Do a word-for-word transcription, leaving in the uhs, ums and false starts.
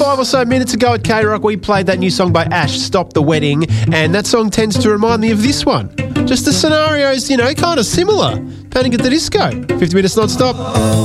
five or so minutes ago at K-Rock, we played that new song by Ash, Stop the Wedding, and that song tends to remind me of this one. Just the scenario's, you know, kind of similar. Panic at the Disco. fifty minutes non-stop.